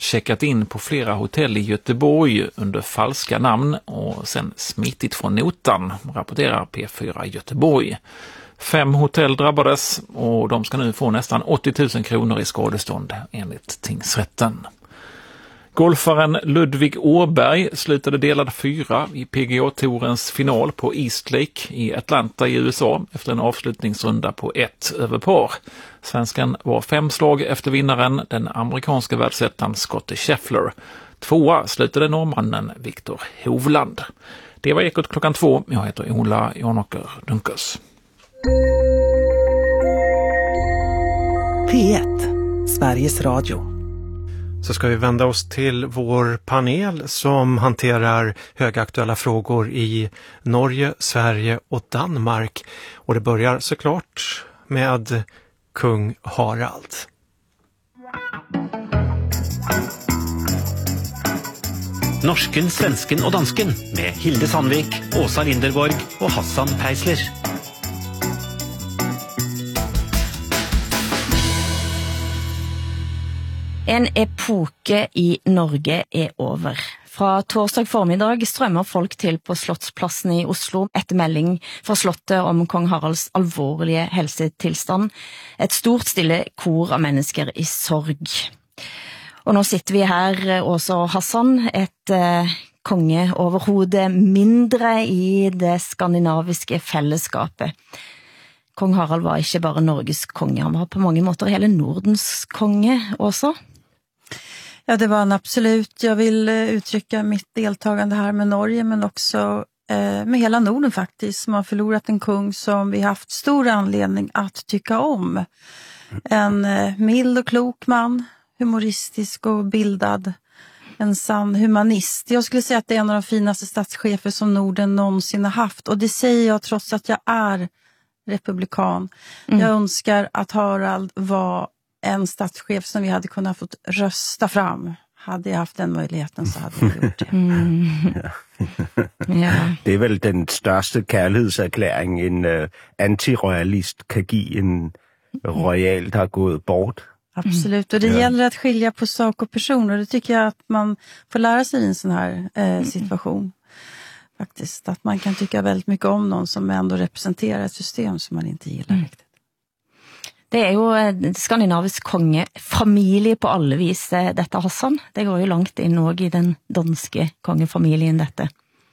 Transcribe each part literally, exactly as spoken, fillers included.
checkat in på flera hotell i Göteborg under falska namn och sen smitit från notan, rapporterar P fyra Göteborg. Fem hotell drabbades och de ska nu få nästan åttio tusen kronor i skadestånd enligt tingsrätten. Golfaren Ludvig Åberg slutade delad fyra i P G A-tourens final på East Lake i Atlanta i U S A efter en avslutningsrunda på ett över par. Svenskan var fem slag efter vinnaren, den amerikanska världsettan Scottie Scheffler. Tvåa slutade norrmannen Viktor Hovland. Det var Ekot klockan två. Jag heter Ola Janåker Dunkers. P ett, Sveriges Radio. Så ska vi vända oss till vår panel som hanterar högaktuella frågor i Norge, Sverige och Danmark. Och det börjar såklart med kung Harald. Norsken, svensken och dansken med Hilde Sandvik, Åsa Linderborg och Hassan Preisler. En epoke i Norge er over. Fra torsdag formiddag strømmer folk til på Slottsplassen i Oslo etter melding fra slottet om kong Haralds alvorlige helsetilstand. Et stort stille kor av mennesker i sorg. Og nå sitter vi her, Åsa og Hassan, et eh, kongeoverhode mindre i det skandinaviske fellesskapet. Kong Harald var ikke bare Norges konge, han var på mange måter hele Nordens konge også. Ja, det var en absolut. Jag vill uttrycka mitt deltagande här med Norge, men också eh, med hela Norden faktiskt, som har förlorat en kung som vi haft stor anledning att tycka om. En eh, mild och klok man, humoristisk och bildad, en sann humanist. Jag skulle säga att det är en av de finaste statschefer som Norden någonsin har haft, och det säger jag trots att jag är republikan. Mm. Jag önskar att Harald var en statschef som vi hade kunnat få rösta fram. Hade jag haft den möjligheten så hade jag gjort det. Mm. Ja. Det är väl den största kärlekserkläring en uh, antiroyalist kan ge en royal har gått bort. Absolut, och det ja. gäller att skilja på sak och person, och det tycker jag att man får lära sig i en sån här eh, situation. Faktiskt, att man kan tycka väldigt mycket om någon som ändå representerar ett system som man inte gillar mm. riktigt. Det er jo en skandinavisk kongefamilie på alle vis, dette Hassan. Det går jo langt inn også i den danske kongefamilien, dette.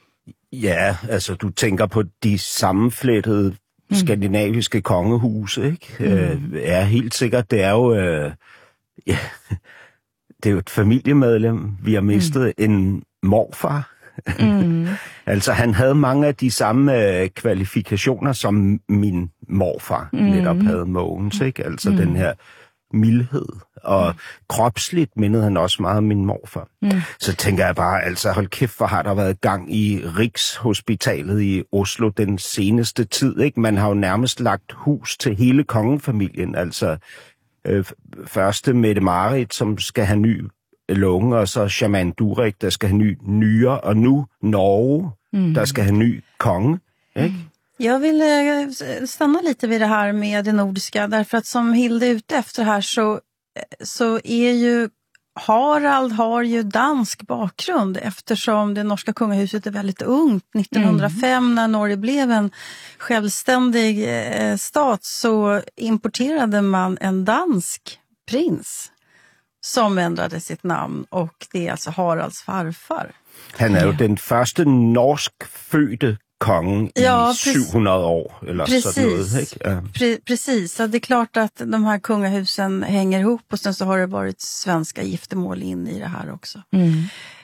Ja, altså du tænker på de sammenflettede mm. skandinaviske kongehuse, ikke? Mm. Øh, ja, helt sikkert. Det er jo, øh, ja, det er jo et familiemedlem. Vi har mistet mm. en morfar. Mm. Altså han havde mange af de samme øh, kvalifikationer som min morfar mm. netop havde Mogens, ikke? Altså mm. den her mildhed og mm. kropsligt mindede han også meget om min morfar. Mm. Så tænker jeg bare, altså hold kæft, hvor har der været gang i Rigshospitalet i Oslo den seneste tid, ikke? Man har jo nærmest lagt hus til hele kongefamilien, altså øh, første Mette-Marit, som skal have ny lunge, og så Shaman Durek, der skal have ny nyre, og nu Norge, mm. der skal have ny konge, ikke? Jag vill stanna lite vid det här med det nordiska, därför att som Hilde är ute efter här så, så är ju Harald har ju dansk bakgrund, eftersom det norska kungahuset är väldigt ungt. nittonhundrafem mm. när Norge blev en självständig eh, stat så importerade man en dansk prins som ändrade sitt namn, och det är alltså Haralds farfar. Han är ju den första norskfödde kongen ja, i sjuhundra år. Eller precis, sådan noget, ikke? Ja. Pre- precis, så det är klart att de här kungahusen hänger ihop, och sen så har det varit svenska giftermål in i det här också. Mm.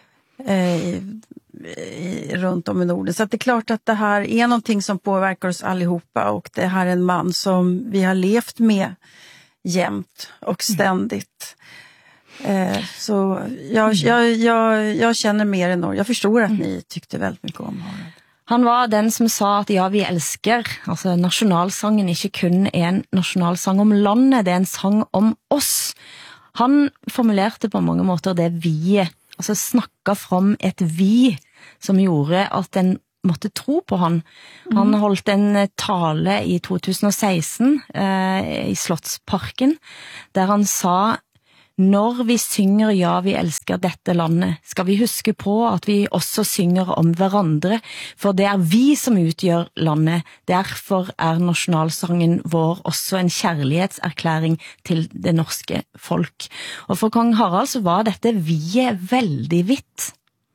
Eh, i, i, runt om i Norden. Så att det är klart att det här är någonting som påverkar oss allihopa, och det här är en man som vi har levt med jämt och ständigt. Eh, så jag, jag, jag, jag känner mer än Norge. Jag förstår att ni tyckte väldigt mycket om Harald. Han var den som sa att ja, vi älskar, alltså nationalsangen är inte kun en nationalsang om landet, det är en sang om oss. Han formulerade på många måter det vi, alltså snacka fram ett vi som gjorde att den måtte tro på han. Han mm. holdt en tale i tjugo sexton eh, i Slottsparken, där han sa: Når vi synger ja, vi elsker dette landet, skal vi huske på at vi også synger om hverandre, for det er vi som utgjør landet. Derfor er nasjonalsangen vår også en kjærlighetserklæring til det norske folk. Og for kong Harald så var dette vie veldig vitt.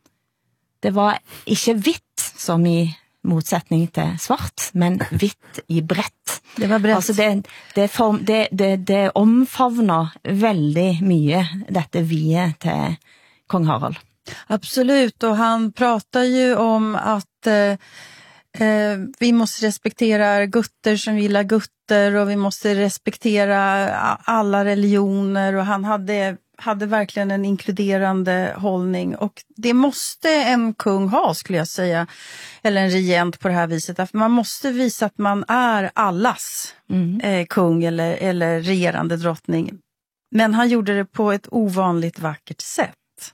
Det var ikke vitt som i motsetning til svart, men vitt i brett. Det var brett. Altså det, det, form, det, det, det omfavner veldig mye dette vie til kong Harald. Absolut, och han pratar ju om att eh, eh, vi måste respektera gutter som gillar gutter och vi måste respektera alla religioner, och han hade hade verkligen en inkluderande hållning, och det måste en kung ha, skulle jag säga, eller en regent på det här viset, därför man måste visa att man är allas mm. eh, kung eller, eller regerande drottning, men han gjorde det på ett ovanligt vackert sätt,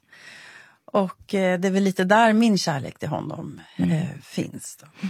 och eh, det är väl lite där min kärlek till honom mm. eh, finns då.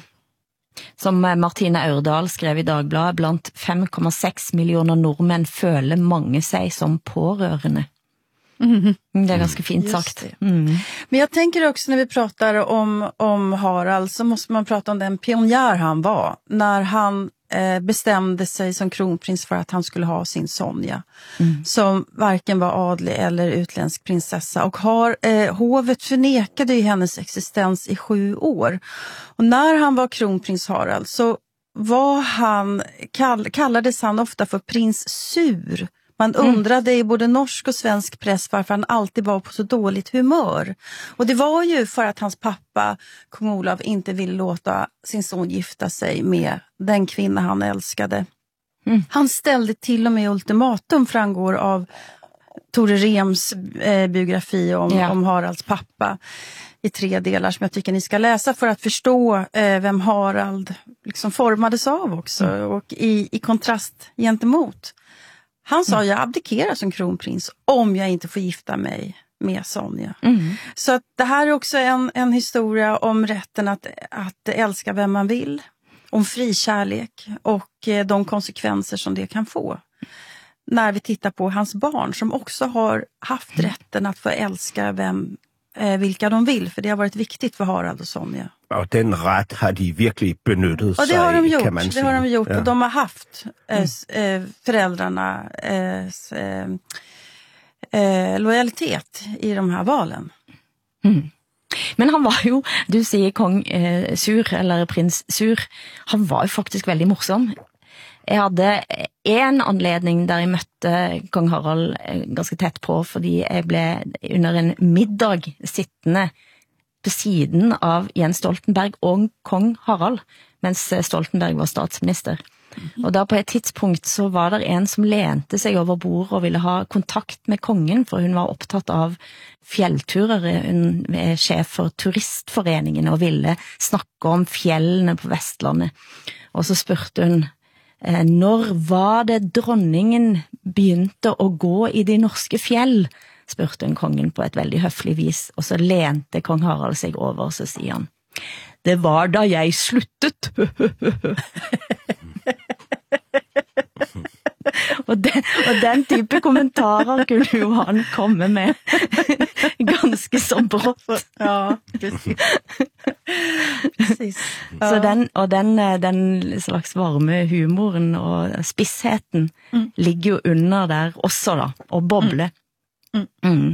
Som Martine Ørdal skrev i Dagbladet, blant fem komma sex miljoner nordmenn føler mange sig som pårørende. Mm. Det är ganska fint sagt. Mm. Men jag tänker också när vi pratar om, om Harald, så måste man prata om den pionjär han var. När han eh, bestämde sig som kronprins för att han skulle ha sin Sonja. Mm. Som varken var adlig eller utländsk prinsessa. Och har, eh, hovet förnekade ju hennes existens i sju år. Och när han var kronprins Harald så var han, kall, kallades han ofta för prins Sur. Man undrade i både norsk och svensk press varför han alltid var på så dåligt humör. Och det var ju för att hans pappa, kung Olav, inte ville låta sin son gifta sig med den kvinna han älskade. Mm. Han ställde till och med ultimatum, framgår av Tore Rems eh, biografi om, ja. om Haralds pappa, i tre delar som jag tycker ni ska läsa för att förstå eh, vem Harald liksom formades av också, mm. och i, i kontrast gentemot. Han sa, mm. jag abdikerar som kronprins om jag inte får gifta mig med Sonja. Mm. Så att det här är också en, en historia om rätten att, att älska vem man vill. Om frikärlek och eh, de konsekvenser som det kan få. När vi tittar på hans barn som också har haft rätten att få älska vem, eh, vilka de vill. För det har varit viktigt för Harald och Sonja. Och den rätt har de verkligen benyttat sig, och det har de gjort, kan man det säga. har de gjort, ja. och de har haft eh, eh, föräldrarna eh, eh, lojalitet i de här valen. Mm. Men han var jo, du sier kong eh, Sur, eller prins Sur, han var jo faktisk veldig morsom. Jeg hadde en anledning der jeg møtte kong Harald ganske tett på, fordi jeg ble under en middag sittende på siden av Jens Stoltenberg og kong Harald, mens Stoltenberg var statsminister. Mm-hmm. Og da på et tidspunkt så var det en som lente seg over bordet og ville ha kontakt med kongen, for hun var opptatt av fjellturer, hun er sjef for turistforeningen og ville snakke om fjellene på Vestlandet. Og så spurte hun, når var det dronningen begynte å gå i de norske fjell? Spurte hun kongen på et veldig høflig vis, og så lente kong Harald seg over, og så sier han, det var da jeg sluttet. og, den, og den type kommentarer kunne jo han komme med ganske så brått. Ja, precis. precis. Så den, og den, den slags varme humoren og spissheten mm. ligger jo under der også da, og bobler. Mm. Mm. Mm.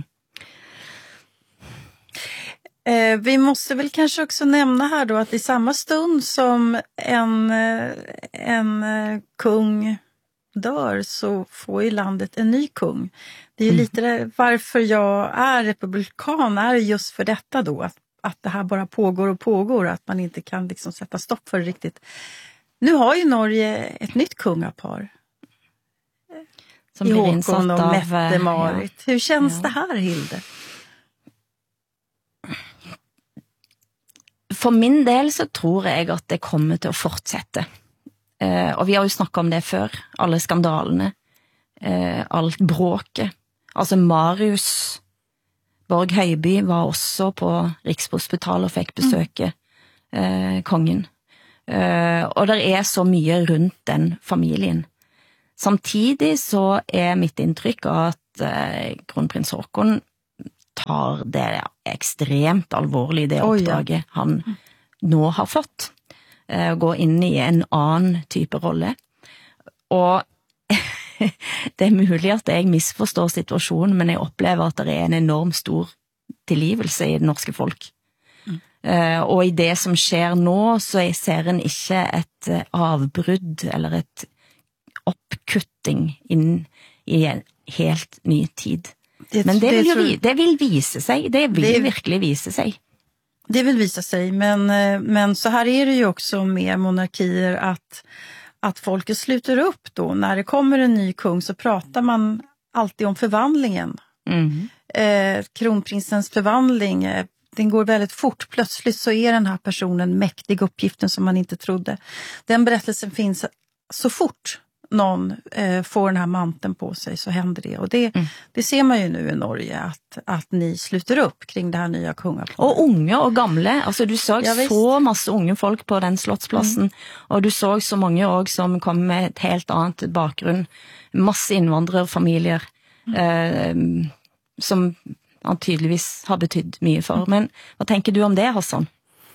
Eh, vi måste väl kanske också nämna här då att i samma stund som en, en kung dör så får ju landet en ny kung. Det är ju mm. lite där, varför jag är republikan är just för detta då, att, att det här bara pågår och pågår, att man inte kan liksom sätta stopp för det riktigt. Nu har ju Norge ett nytt kungapar. Som I blir Håkon och av, Mette-Marit. Ja. Hur känns ja. det här, Hilde? For min del så tror jeg at det kommer til å fortsette. Eh, og vi har jo snakket om det før. Alle skandalene. Eh, alt bråket. Altså Marius Borg Høiby var også på Rikshospitalet og fikk besøke eh, kongen. Eh, og det er så mye rundt den familien. Samtidig så er mitt inntrykk at att eh, kronprins Håkon tar det extremt alvorligt, det uppdraget oh, ja. han nu har fått. Eh, gå in i en annan typ av rolle. Och det är möjligt att jag missförstår situationen, men jag upplever att det är en enormt stor tillgivelse i det norska folk. Mm. Uh, och i det som sker nu så ser en inte ett uh, avbrudd eller ett uppkutting in i en helt ny tid. Det, men det, det, vill, ju, det vill visa sig, det vill det, verkligen visa sig. Det vill visa sig, men, men så här är det ju också med monarkier att att folket sluter upp då. När det kommer en ny kung så pratar man alltid om förvandlingen. Mm. Eh, kronprinsens förvandling, eh, den går väldigt fort. Plötsligt så är den här personen mäktig, uppgiften som man inte trodde. Den berättelsen finns så fort någon eh, får den här manteln på sig så händer det. Och det, mm. det ser man ju nu i Norge att, att ni sluter upp kring det här nya kungaparet. Och unga och gamla, alltså du såg ja, så massa unga folk på den slottsplatsen mm. och du såg så många också som kom med ett helt annat bakgrund. Massa invandrarfamiljer mm. eh, som han tydligvis har betytt mycket för. Mm. Men vad tänker du om det, Hassan?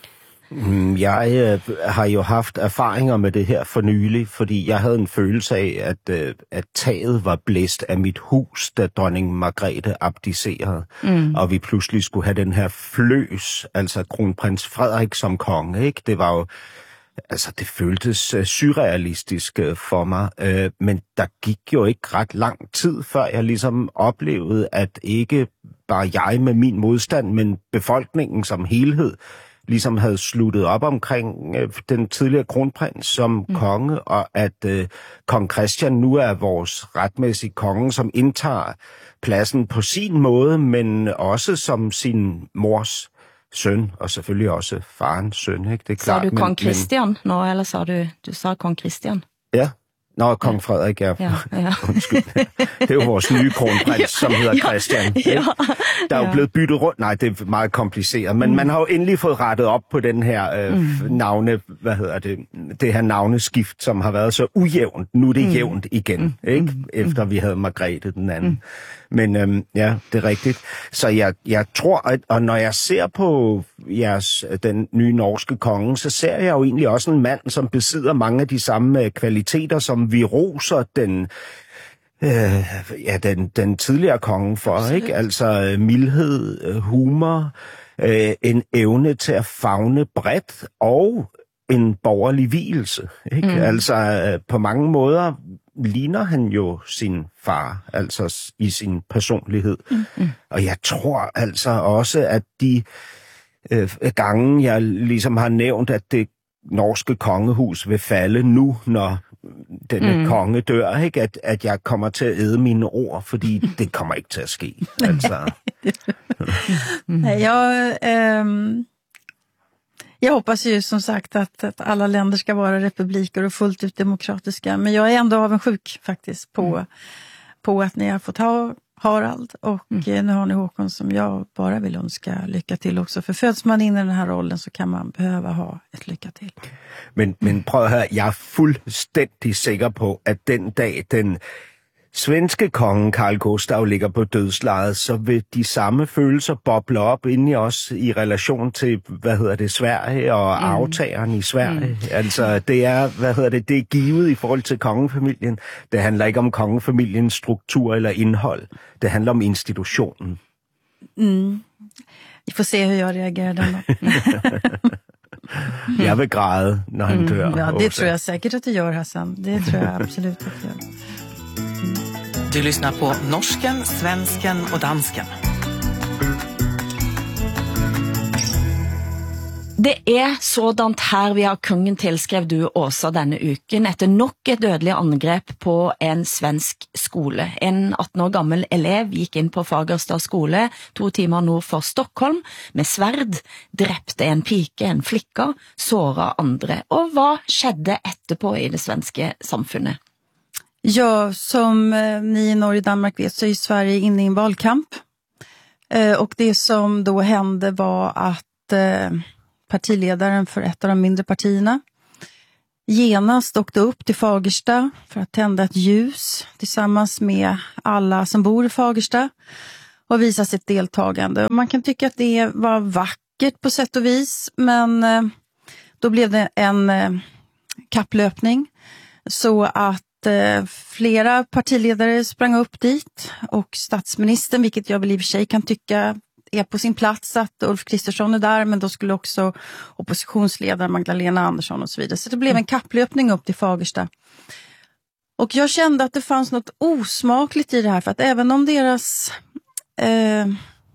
Jeg øh, har jo haft erfaringer med det her for nylig, fordi jeg havde en følelse af, at, øh, at taget var blæst af mit hus, da dronning Margrethe abdicerede, mm. og vi pludselig skulle have den her fløs, altså kronprins Frederik som konge, ikke? Det var jo, altså det føltes øh, surrealistisk øh, for mig, øh, men der gik jo ikke ret lang tid, før jeg ligesom oplevede, at ikke bare jeg med min modstand, men befolkningen som helhed, ligesom havde sluttet op omkring øh, den tidligere kronprins som mm. konge, og at øh, kong Christian nu er vores retmæssige konge, som indtager pladsen på sin måde, men også som sin mors søn, og selvfølgelig også farens søn. Ikke? Det er klart, sa du kong men, Christian men... nå, eller sa du, du sa kong Christian? Ja. Nå, kong Frederik, ja. ja, ja. Undskyld. Det er jo vores nye kronprins, ja, som hedder Christian. Ja, ja, der er jo ja. blevet byttet rundt. Nej, det er meget kompliceret. Men mm. man har jo endelig fået rettet op på den her øh, mm. navne, hvad hedder det, det her navneskift, som har været så ujævnt. Nu er det mm. jævnt igen, mm. ikke? Efter vi havde Margrethe den anden. Mm. Men øhm, ja, det er rigtigt. Så jeg, jeg tror, at og når jeg ser på jeres, den nye norske konge, så ser jeg jo egentlig også en mand, som besidder mange af de samme kvaliteter, som vi roser den, øh, ja, den, den tidligere konge for. Absolut. Ikke? Altså mildhed, humor, øh, en evne til at favne bredt og en borgerlig vielse. Ikke? Mm. Altså øh, på mange måder ligner han jo sin far, altså i sin personlighed. Mm-hmm. Og jeg tror altså også, at de øh, gange, jeg ligesom har nævnt, at det norske kongehus vil falde nu, når denne mm. konge dør, ikke? At, at jeg kommer til at æde mine ord, fordi det kommer ikke til at ske. Altså. Nej, jag... Ähm... Jag hoppas ju som sagt att, att alla länder ska vara republiker och fullt ut demokratiska. Men jag är ändå avundsjuk faktiskt på, mm. på att ni har fått ha Harald. Och mm. nu har ni Håkon som jag bara vill önska lycka till också. För föds man in i den här rollen så kan man behöva ha ett lycka till. Men, men prøv at høre, jeg er fuldstændig sikker på, at den dag den svenske konge Carl Gustaf ligger på dødslejet, så vil de samme følelser boble op inde i os i relation til, hvad hedder det, Sverige og mm. aftageren i Sverige. Mm. Altså, det er, hvad hedder det, det er givet i forhold til kongefamilien. Det handler ikke om kongefamiliens struktur eller indhold. Det handler om institutionen. Mm. Vi får se, hur jag reagerar den. Jeg vil græde, når han dør. Mm. Ja, det tror jag säkert att du gör, Hassan. Det tror jag absolut att du gör. Du lyssnar på norsken, svensken och dansken. Det är sådant här vi har kungen till, skrev du Åsa denne uken, efter nok ett dödligt angrepp på en svensk skole. En atten år gammel elev gick in på Fagerstad skole, to timmar nord for Stockholm, med svärd, drepte en pike, en flicka, såra andre. Och vad skedde etterpå i det svenska samfunnet? Ja, som eh, ni i Norge och Danmark vet så är Sverige inne i en valkamp. Eh, och det som då hände var att eh, partiledaren för ett av de mindre partierna genast åkte upp till Fagersta för att tända ett ljus tillsammans med alla som bor i Fagersta och visa sitt deltagande. Man kan tycka att det var vackert på sätt och vis, men då blev det en kapplöpning så att flera partiledare sprang upp dit och statsministern, vilket jag väl i och för sig kan tycka är på sin plats att Ulf Kristersson är där, men då skulle också oppositionsledaren Magdalena Andersson och så vidare. Så det blev en kapplöpning upp till Fagersta. Och jag kände att det fanns något osmakligt i det här, för att även om deras eh,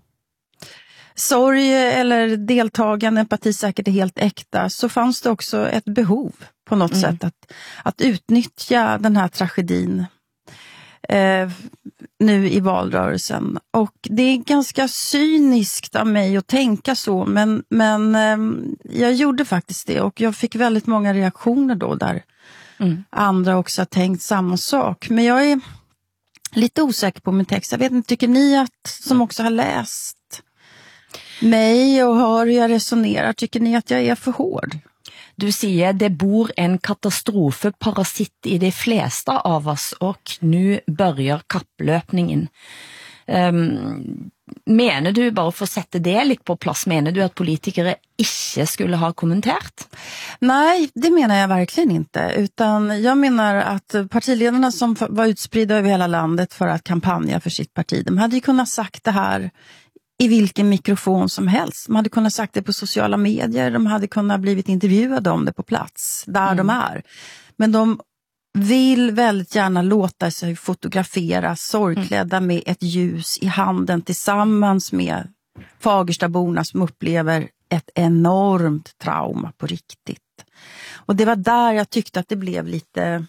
sorg eller deltagande, empati säkert är helt äkta, så fanns det också ett behov på något mm. sätt att, att utnyttja den här tragedin eh, nu i valrörelsen. Och det är ganska cyniskt av mig att tänka så, men, men eh, jag gjorde faktiskt det och jag fick väldigt många reaktioner då där mm. andra också har tänkt samma sak. Men jag är lite osäker på min text. Jag vet inte, tycker ni att, som också har läst mig och hör hur jag resonerar, tycker ni att jag är för hård? Du säger det bor en katastrofeparasit i de flesta av oss och nu börjar kapplöpningen. Um, menar du, bara för att sätta det lite på plats, menar du att politiker inte skulle ha kommenterat? Nej, det menar jag verkligen inte. Utan jag menar att partiledarna som var utspridda över hela landet för att kampanja för sitt parti, de hade ju kunnat sagt det här i vilken mikrofon som helst. De hade kunnat sagt det på sociala medier, de hade kunnat blivit intervjuade om det på plats, där mm. de är. Men de vill väldigt gärna låta sig fotografera sorgklädda mm. med ett ljus i handen tillsammans med Fagerstaborna som upplever ett enormt trauma på riktigt. Och det var där jag tyckte att det blev lite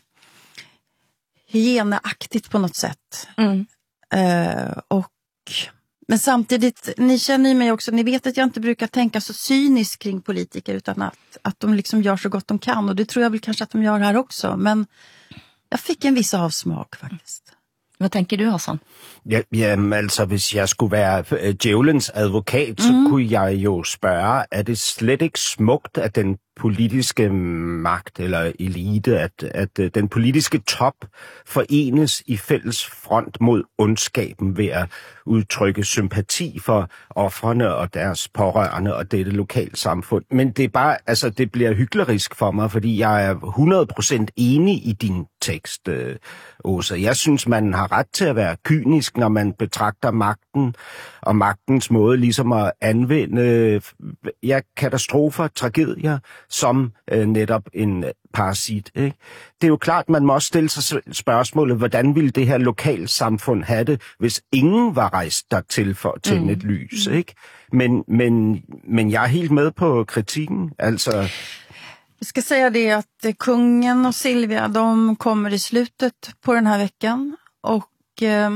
hyeneaktigt på något sätt. Mm. Uh, och Men samtidigt, ni känner ju mig också, ni vet att jag inte brukar tänka så cyniskt kring politiker utan att, att de liksom gör så gott de kan. Och det tror jag väl kanske att de gör här också. Men jag fick en viss avsmak faktiskt. Vad tänker du, Hassan? Ja, jamen, altså, hvis jeg skulle være djævelens advokat, så mm. kunne jeg jo spørge, er det slet ikke smukt, at den politiske magt eller elite, at, at den politiske top forenes i fælles front mod ondskaben ved at udtrykke sympati for ofrene og deres pårørende og dette lokalsamfund. Men det er bare, altså, det bliver hyklerisk for mig, fordi jeg er hundrede procent enig i din tekst, Åsa. Jeg synes, man har ret til at være kynisk, når man betragter magten og magtens måde ligesom at anvende ja, katastrofer, tragedier, som øh, netop en parasit. Ikke? Det er jo klart, man må også stille sig spørgsmålet, hvordan ville det her lokalsamfund have det, hvis ingen var rejst der til for at tænde mm. et lys. Ikke? Men, men, men jeg er helt med på kritiken. Altså... Jag ska säga det att kungen och Silvia, de kommer i slutet på den här veckan och eh,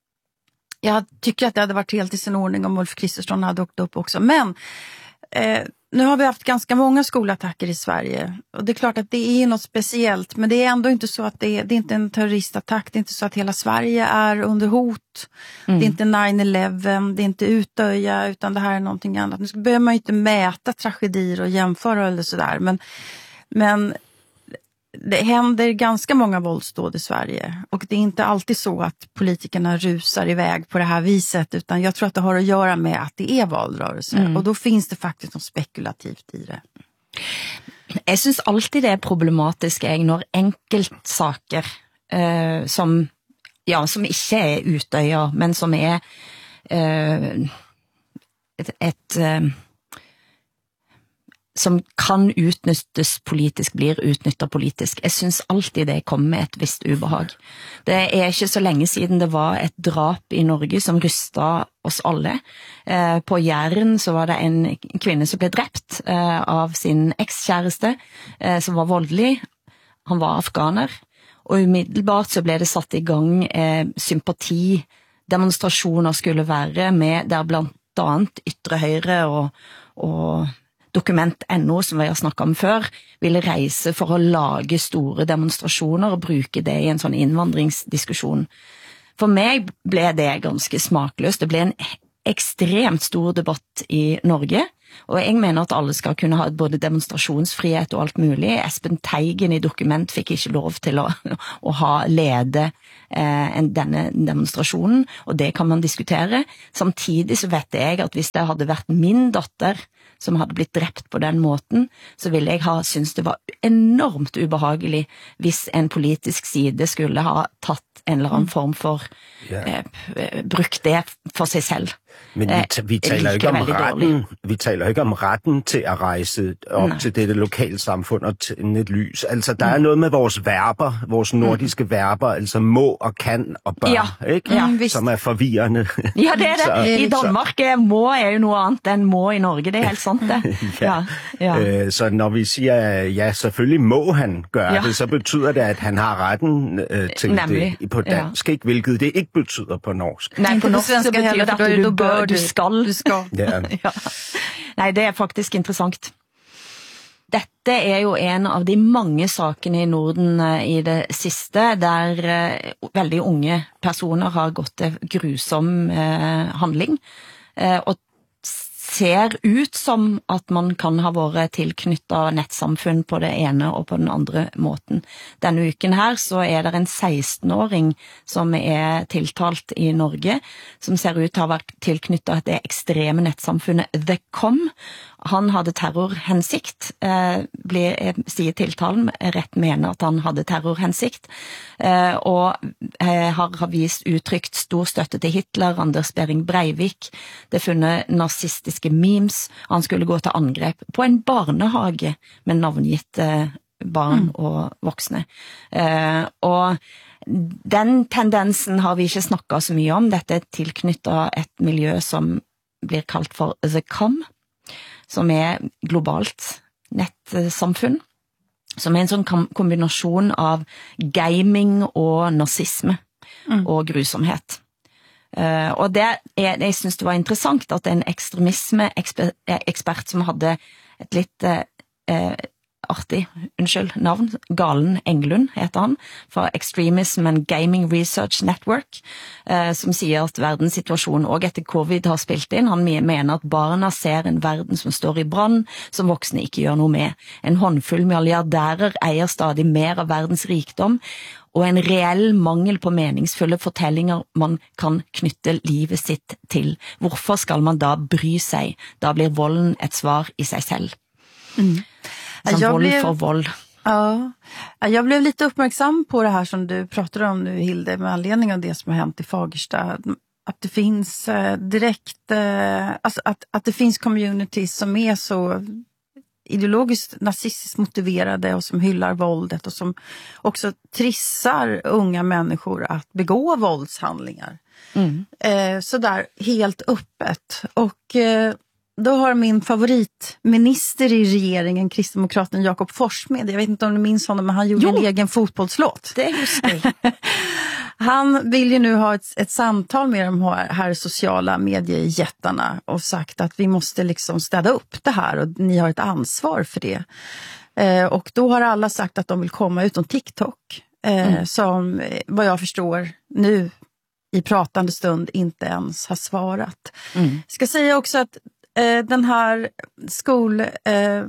jag tycker att det hade varit helt i sin ordning om Ulf Kristersson hade åkt upp också. Men eh, nu har vi haft ganska många skolattacker i Sverige och det är klart att det är något speciellt, men det är ändå inte så att det är, det är inte en terroristattack, det är inte så att hela Sverige är under hot, mm. det är inte nine eleven, det är inte Utöja, utan det här är någonting annat. Nu behöver man ju inte mäta tragedier och jämföra eller sådär, men, men det händer ganska många våldsdåd i Sverige och det är inte alltid så att politikerna rusar iväg på det här viset, utan jag tror att det har att göra med att det är valrörelser mm. och då finns det faktiskt något spekulativt i det. Jag syns alltid det är problematiskt när enkeltsaker eh, som, ja, som inte är Utöja men som är eh, ett, ett eh, som kan utnyttjas politiskt, blir utnyttat politiskt. Jag syns alltid det kommer med ett visst ubehag. Det är inte så länge sedan det var ett drap i Norge som rystade oss alla. Eh, på Jæren så var det en kvinna som blev dräpt eh, av sin ex-käreste eh, som var våldlig. Han var afghaner. Och umiddelbart så blev det satt igång eh, sympatidemonstrationer skulle vara med där bland annat yttre höger och, och Dokument N O, som vi har snakket om før, ville reise for å lage store demonstrationer og bruke det i en sånn innvandringsdiskusjon. For meg ble det ganske smakløst. Det ble en ekstremt stor debatt i Norge, og jeg mener at alle skal kunne ha både demonstrasjonsfrihet og alt mulig. Espen Teigen i Dokument fikk ikke lov til å, å ha lede eh, en, denne demonstrasjonen, og det kan man diskutere. Samtidig så vet jeg at hvis det hadde vært min datter som hadde blitt drept på den måten, så ville jeg ha syntes det var enormt ubehagelig hvis en politisk side skulle ha tatt en eller annen form for ja. eh, brukt det for sig selv. Men vi, t- vi taler ikke om retten, vi taler ikke om retten til at rejse op Nej. Til dette lokalsamfund og tænde et lys. Altså, der mm. er noget med vores verber, vores nordiske mm. verber, altså må og kan og bør, ja. ikke? Ja. Som er forvirrende. Ja, det er det. Så, I Danmark er må er jo noe annet enn må i Norge, det er helt sant det. ja. Ja. Ja. Øh, så når vi siger, ja, selvfølgelig må han gøre ja. Det, så betyder det, at han har retten øh, til Nemlig. Det på dansk, ja. Ikke? Hvilket det ikke betyder på norsk. Nej, på norsk så betyder det, at du, du bør, du skal. Du skal. Ja. ja. Nej, det er faktisk interessant. Dette er jo en av de mange sakene i Norden i det siste, der uh, veldig unge personer har gått til grusom uh, handling, uh, og ser ut som at man kan ha vært tilknyttet nettsamfunn på det ene og på den andre måten. Denne uken her så er det en seksten-åring som er tiltalt i Norge, som ser ut til å ha vært tilknyttet det ekstreme nettsamfunnet The Com. Han hadde terrorhensikt, eh, blir, sier tiltalen, rett mener at han hadde terrorhensikt, eh, og eh, har, har vist uttrykt stor støtte til Hitler, Anders Behring Breivik, det funnet nazistiske memes, han skulle gå til angrep på en barnehage med navngitte barn mm. og voksne. Eh, og den tendensen har vi ikke snakket så mye om, dette er tilknyttet et miljø som blir kalt for The Com, som er globalt nettsamfunn, som er en sånn kombinasjon av gaming og nazisme mm. og grusomhet. Uh, og det er, jeg synes det var interessant at en ekstremisme-ekspert som hadde et litt uh, uh, artig, unnskyld, navn, Galen Englund heter han, fra Extremism and Gaming Research Network, eh, som sier at verdenssituasjonen og etter covid har spilt inn. Han mener at barna ser en verden som står i brann, som voksne ikke gjør noe med. En håndfull milliardærer eier stadig mer av verdens rikdom, og en reell mangel på meningsfulle fortellinger man kan knytte livet sitt til. Hvorfor skal man da bry seg? Da blir volden et svar i seg selv. Mm. Som jag våld blev, för våld. Ja, jag blev lite uppmärksam på det här som du pratar om nu, Hilde, med anledning av det som har hänt i Fagersta. Att det finns eh, direkt, eh, alltså att, att det finns communities som är så ideologiskt nazistiskt motiverade och som hyllar våldet och som också trissar unga människor att begå våldshandlingar. Mm. Eh, så där helt öppet. Och eh, då har min favoritminister i regeringen, kristdemokraten Jakob Forssmed, jag vet inte om du minns honom, men han gjorde jo. en egen fotbollslåt. Det är just det. Han vill ju nu ha ett, ett samtal med de här sociala mediejättarna och sagt att vi måste liksom städa upp det här och ni har ett ansvar för det. Eh, och då har alla sagt att de vill komma utom TikTok, eh, mm. som vad jag förstår nu i pratande stund inte ens har svarat. Mm. Ska säga också att eh, den här skol... Eh,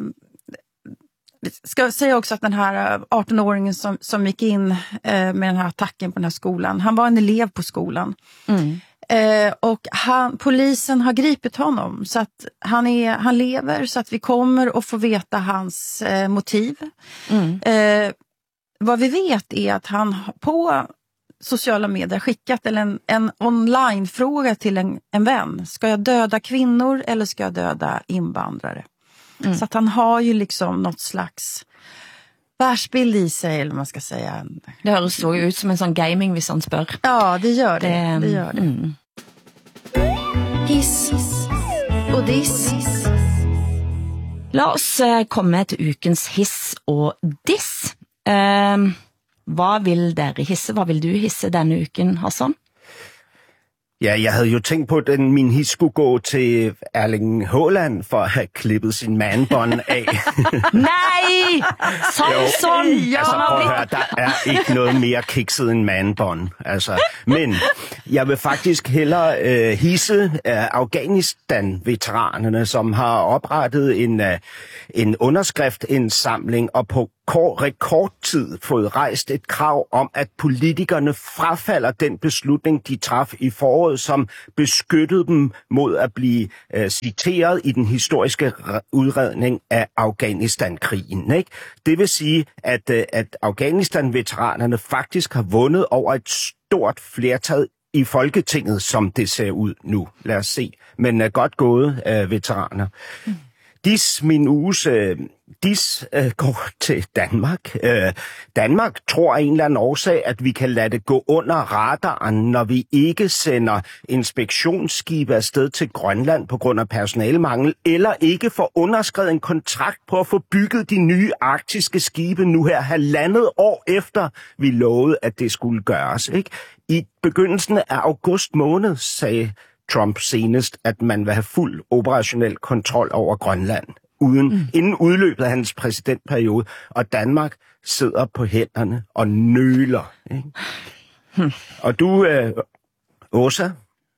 ska säga också att den här arton-åringen som, som gick in eh, med den här attacken på den här skolan, han var en elev på skolan. Mm. Eh, och han, polisen har gripit honom så att han, är, han lever, så att vi kommer att få veta hans eh, motiv. Mm. Eh, vad vi vet är att han på sociala medier skickat en, en online-fråga till en, en vän. Ska jag döda kvinnor eller ska jag döda invandrare? Mm. Så att han har ju liksom något slags världsbild i sig, eller man ska säga. Det hörs så ut som en sån gaming hvis han spör. Ja, det gör det. Det, det, gör det. Mm. Hiss och diss. La oss komme til ukens hiss og diss. Uh, hva vil dere hisse? Hva vil du hisse denne uken, Hassan? Ja, jeg havde jo tænkt på, at den, min hit skulle gå til Erling Haaland for at have klippet sin manbånd af. Nej! Samson! Jo, altså prøv at høre, der er ikke noget mere kikset end manbånd. Altså. Men jeg vil faktisk hellere øh, hisse øh, Afghanistan-veteranerne, som har oprettet en, øh, en underskriftindsamling og på kort, rekordtid fået rejst et krav om, at politikerne frafalder den beslutning, de traf i foråret, som beskyttede dem mod at blive øh, citeret i den historiske udredning af Afghanistan-krigen. Ikke? Det vil sige, at, øh, at Afghanistan-veteranerne faktisk har vundet over et stort flertal i Folketinget, som det ser ud nu. Lad os se. Men øh, godt gået, øh, veteraner. Mm. Dis, min uges, øh, dis øh, går til Danmark. Øh, Danmark tror af en eller anden årsag, at vi kan lade det gå under radaren, når vi ikke sender inspektionsskibe afsted til Grønland på grund af personalemangel, eller ikke får underskrevet en kontrakt på at få bygget de nye arktiske skibe nu her halvandet år efter, vi lovede, at det skulle gøres. Ikke? I begyndelsen af august måned sagde Trump senest, at man vil have fuld operationel kontrol over Grønland uden, mm. inden udløbet af hans præsidentperiode, og Danmark sidder på hænderne og nøler. Ikke? Hmm. Och du, eh, Åsa?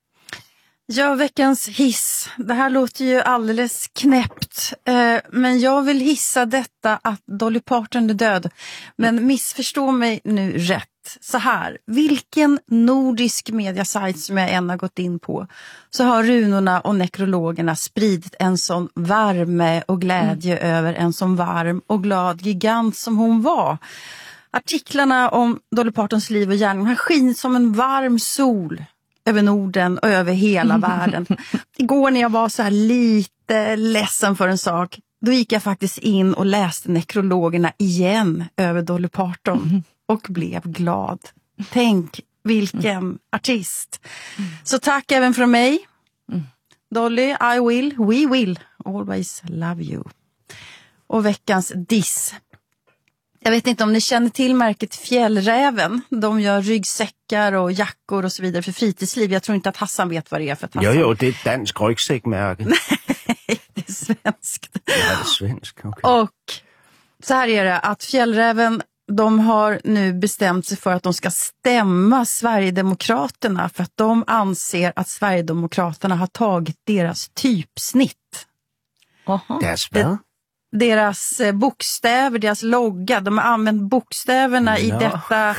Ja, veckans hiss. Det här låter ju alldeles knäppt. Eh, men jag vill hissa detta att Dolly Parton är död. Men missförstå mig nu rätt. Så här, vilken nordisk mediasajt som jag än har gått in på, så har runorna och nekrologerna spridit en sån värme och glädje mm. över en sån varm och glad gigant som hon var. Artiklarna om Dolly Partons liv och gärning har skinit som en varm sol över Norden och över hela världen. Igår när jag var så här lite ledsen för en sak, då gick jag faktiskt in och läste nekrologerna igen över Dolly Parton mm. och blev glad. Tänk vilken mm. artist. Mm. Så tack även från mig. Mm. Dolly, I will, we will always love you. Och veckans diss. Jag vet inte om ni känner till märket Fjällräven. De gör ryggsäckar och jackor och så vidare för fritidsliv. Jag tror inte att Hassan vet vad det är för att Hassan... Jo, jo, det är ett dansk ryggsäckmärke. Nej, det är svenskt. Ja, det är svenskt, okay. Och så här är det att Fjällräven, de har nu bestämt sig för att de ska stämma Sverigedemokraterna för att de anser att Sverigedemokraterna har tagit deras typsnitt. Aha. Deras vad? Deras bokstäver, deras logga. De har använt bokstäverna ja. i detta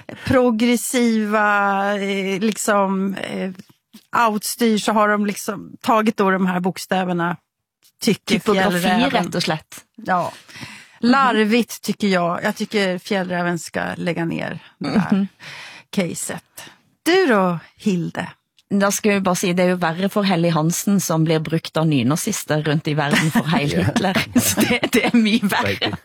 progressiva liksom outstyr, så har de liksom tagit då de här bokstäverna, tycker Fjällräven. Rätt och slätt. Ja. Larvigt tycker jag. Jag tycker Fjällräven ska lägga ner det där mm-hmm. caset. Du då, Hilde? Da skal vi bare si, det er jo verre for Helly Hansen som blir brukt av nynazister rundt i verden for Heil Hitler. Så det, det er mye verre.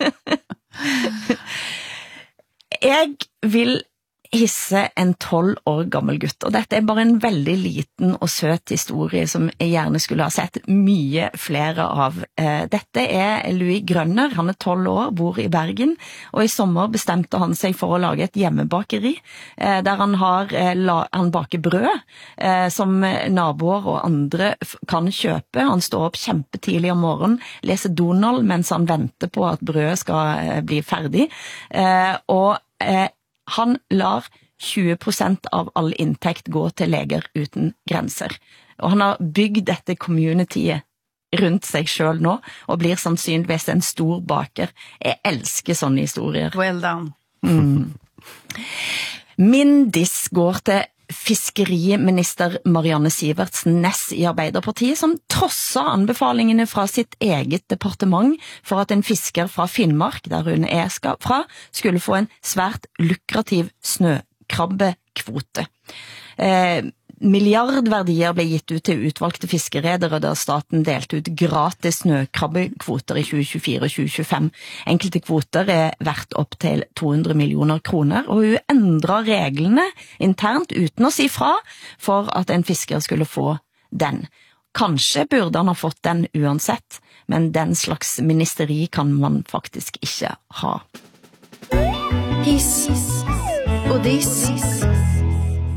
Jeg vil hisse en tolv år gammel gutt, og dette er bare en veldig liten og søt historie som jeg gjerne skulle ha sett mye flere av. Dette er Louis Grønner, han er tolv år, bor i Bergen, og i sommer bestemte han seg for å lage et hjemmebakeri, der han, har, han baker brød, som naboer og andre kan kjøpe. Han står opp kjempetidlig om morgenen, leser Donald mens han venter på at brødet skal bli ferdig, og han lar tjue prosent av all inntekt gå til Leger uten grenser. Og han har bygd dette communityet rundt seg selv nå, og blir sannsynligvis en stor baker. Jeg elsker sånne historier. Well done. Mm. Min diss går til fiskeriminister Marianne Sivertsen Næss i Arbeiderpartiet, som trosser anbefalingene fra sitt eget departement for at en fisker fra Finnmark, der hun er fra, skulle få en svært lukrativ snøkrabbekvote. Eh, milliardverdier ble gitt ut til utvalgte fiskeredere da staten delte ut gratis snøkrabbekvoter i tjue tjuefire og tjue tjuefem. Enkelte kvoter er verdt opp til to hundre millioner kroner, og hun endret reglene internt uten å si fra for at en fisker skulle få den. Kanskje burde han ha fått den uansett, men den slags ministeri kan man faktisk ikke ha. Hiss og diss.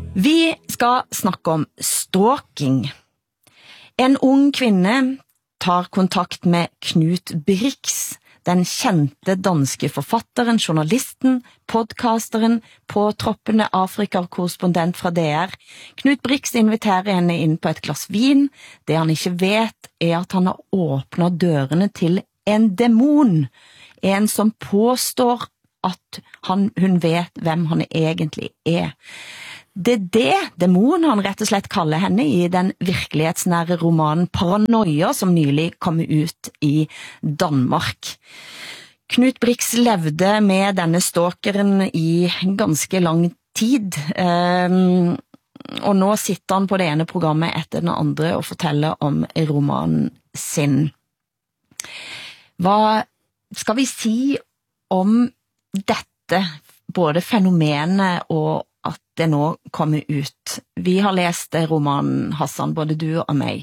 Vi skal snakke om stalking. En ung kvinne tar kontakt med Knut Brix, den kjente danske forfatteren, journalisten, podcasteren, påtroppende Afrika-korrespondent fra D R. Knut Brix inviterer henne inn på et glas vin. Det han ikke vet er at han har åpnet dørene til en dæmon, en som påstår at han, hun vet hvem han egentlig er. Det er det dæmon han rett og slett kaller henne i den virkelighetsnære romanen Paranoia, som nylig kom ut i Danmark. Knut Brix levde med denne stalkeren i ganske lang tid, um, og nå sitter han på det ene programmet etter den andre og fortæller om romanen sin. Hva skal vi si om dette, både fenomenet og at det nå kommer ut? Vi har læst romanen, Hassan, både du og mig.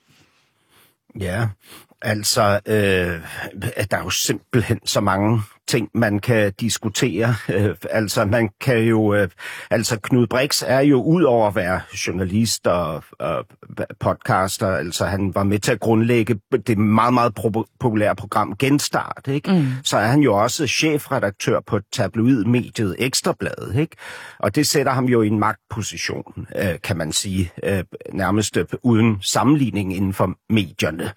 Ja, altså, øh, der er jo simpelthen så mange ting, man kan diskutere. Øh, altså, man kan jo... Øh, altså, Knut Brix er jo ud over at være journalist og, og podcaster, altså han var med til at grundlægge det meget, meget pro- populære program Genstart, ikke? Mm. Så er han jo også chefredaktør på tabloidmediet Ekstrabladet, ikke? Og det sætter ham jo i en magtposition, øh, kan man sige, øh, nærmest uden sammenligning inden for medierne.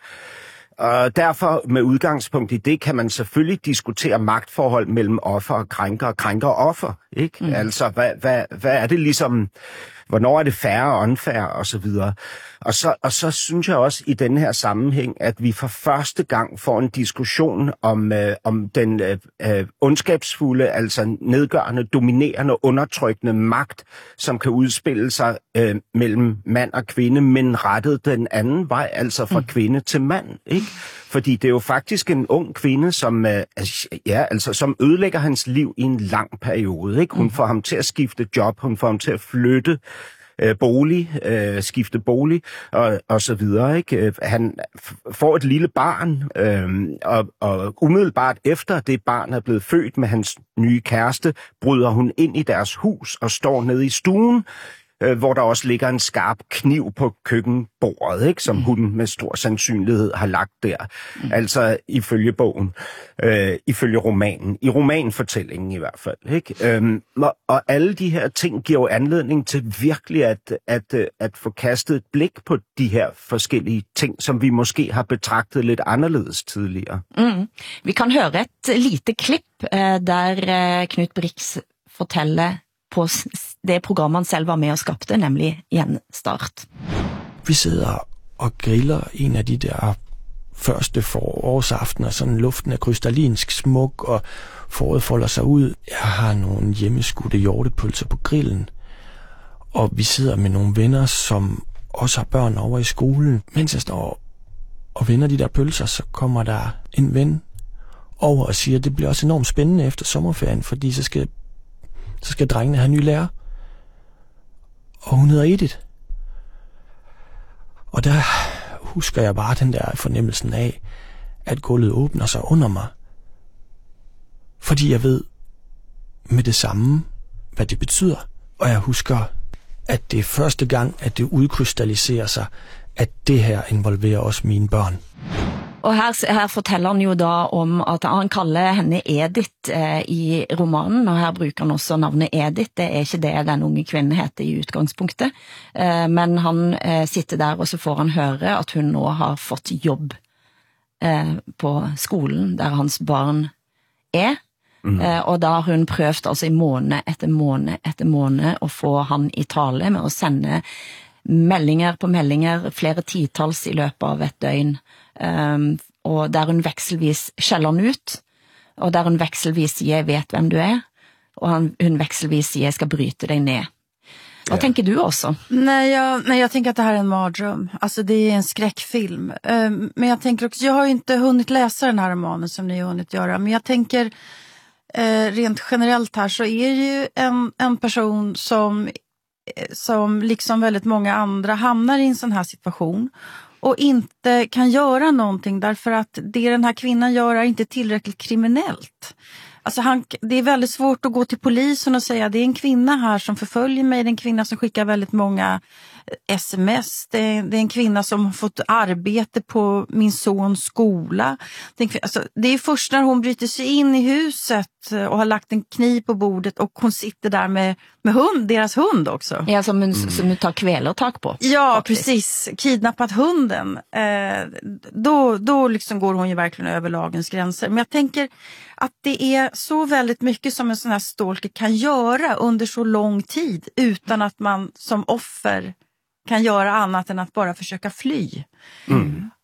Og derfor med udgangspunkt i det kan man selvfølgelig diskutere magtforhold mellem offer og krænker og krænker og offer, ikke? Mm. Altså hvad, hvad, hvad er det ligesom, hvornår er det fair og unfair og så videre. Og så, og så synes jeg også i den her sammenhæng, at vi for første gang får en diskussion om, øh, om den øh, øh, ondskabsfulde, altså nedgørende, dominerende, undertrykkende magt, som kan udspille sig øh, mellem mand og kvinde, men rettet den anden vej, altså fra mm. kvinde til mand, ikke? Fordi det er jo faktisk en ung kvinde, som, øh, ja, altså, som ødelægger hans liv i en lang periode, ikke? Hun mm. får ham til at skifte job, hun får ham til at flytte øh, bolig, øh, skifte bolig og, og så videre, ikke? Han får et lille barn, øh, og, og umiddelbart efter det barn er blevet født med hans nye kæreste, bryder hun ind i deres hus og står nede i stuen, hvor der også ligger en skarp kniv på køkkenbordet, ikke, som mm. hun med stor sandsynlighed har lagt der. Mm. Altså ifølge bogen, øh, ifølge romanen, i romanfortællingen i hvert fald, ikke? Øhm, og, og alle de her ting giver jo anledning til virkelig at, at, at få kastet et blik på de her forskellige ting, som vi måske har betragtet lidt anderledes tidligere. Mm. Vi kan høre et lite klip, der Knut Brix fortæller på det program han selv var med og skabte, nemlig Genstart. Vi sidder og griller en af de der første forårsaftener, sådan luften er krystallinsk smuk, og foråret folder sig ud. Jeg har nogle hjemmeskudte hjortepølser på grillen, og vi sidder med nogle venner, som også har børn over i skolen. Mens jeg står og vender de der pølser, så kommer der en ven over og siger, at det bliver også enormt spændende efter sommerferien, fordi så skal så skal drengene have ny lærer. Og hun hedder Edith. Og der husker jeg bare den der fornemmelsen af, at gulvet åbner sig under mig. Fordi jeg ved med det samme, hvad det betyder. Og jeg husker, at det er første gang, at det udkrystalliserer sig, at det her involverer også mine børn. Og her, her fortæller han jo da om at han kalder henne Edith eh, i romanen, og her bruger han også navnet Edith. Det er ikke det den unge kvinden heter i udgangspunktet, eh, men han eh, sitter der, og så får han høre at hun nå har fått jobb eh, på skolen, der hans barn er. Mm. Eh, og da har hun prøvet altså i måned etter måned etter måned at få han i tale med at sende meldinger på meldinger, flere titals i løpet av et døgn. Um, og der hun vekselvis skjeller han ut, og der hun vekselvis sier, jeg vet hvem du er, og han, hun vekselvis sier, jeg skal bryte dig ned. Vad ja. tänker du också? Nej jag, nej, jag tänker att det här är en mardröm. Alltså det är en skräckfilm. Um, men jag tänker också, jag har ju inte hunnit läsa den här romanen som ni har hunnit göra, men jag tänker uh, rent generellt här så är det ju en, en person som, som liksom väldigt många andra hamnar i en sån här situation och inte kan göra någonting därför att det den här kvinnan gör är inte tillräckligt kriminellt. Alltså han, det är väldigt svårt att gå till polisen och säga det är en kvinna här som förföljer mig, det är en kvinna som skickar väldigt många sms, det är, det är en kvinna som har fått arbete på min sons skola. Det är, en kvinna, alltså, det är först när hon bryter sig in i huset och har lagt en kniv på bordet och hon sitter där med, med hund, deras hund också. Ja, som hon, mm. som hon tar kvälertak på. Ja, faktiskt. Precis. Kidnappat hunden. Eh, då då liksom går hon ju verkligen över lagens gränser. Men jag tänker att det är så väldigt mycket som en sån här stalker kan göra under så lång tid utan att man som offer kan göra annat än att bara försöka fly. Mm.